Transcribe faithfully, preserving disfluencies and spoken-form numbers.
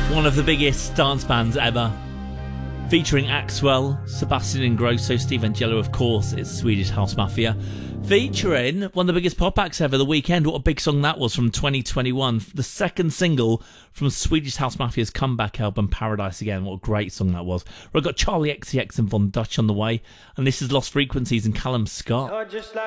One of the biggest dance bands ever. Featuring Axwell, Sebastian Ingrosso, Steve Angelo, of course, it's Swedish House Mafia. Featuring one of the biggest pop acts ever, The Weeknd. What a big song that was from twenty twenty-one. The second single from Swedish House Mafia's comeback album, Paradise Again. What a great song that was. We've got Charlie X C X and Von Dutch on the way. And this is Lost Frequencies and Callum Scott. You're just like